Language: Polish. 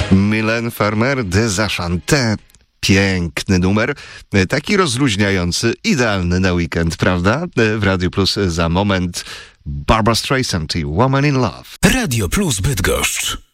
Mylène Farmer, Desenchanté. Piękny numer, taki rozluźniający, idealny na weekend, prawda? W Radio Plus za moment Barbra Streisand i Woman in Love. Radio Plus Bydgoszcz.